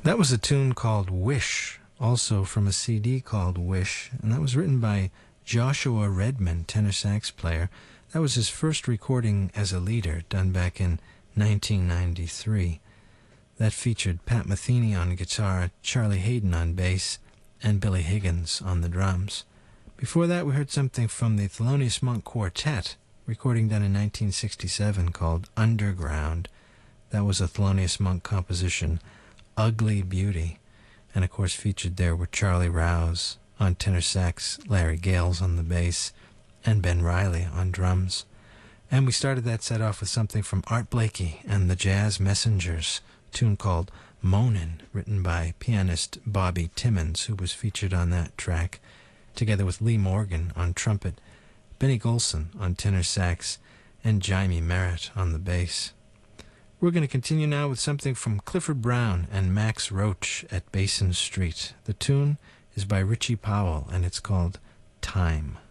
That was a tune called Wish, also from a CD called Wish, and that was written by Joshua Redman, tenor sax player. That was his first recording as a leader, done back in 1993. That featured Pat Metheny on guitar, Charlie Hayden on bass, and Billy Higgins on the drums. Before that, we heard something from the Thelonious Monk Quartet, recording done in 1967 called Underground. That was a Thelonious Monk composition, Ugly Beauty, and of course featured there were Charlie Rouse on tenor sax, Larry Gales on the bass, and Ben Riley on drums. And we started that set off with something from Art Blakey and the Jazz Messengers, a tune called Moanin', written by pianist Bobby Timmons, who was featured on that track, together with Lee Morgan on trumpet, Benny Golson on tenor sax, and Jaime Merritt on the bass. We're going to continue now with something from Clifford Brown and Max Roach at Basin Street. The tune is by Richie Powell, and it's called Time.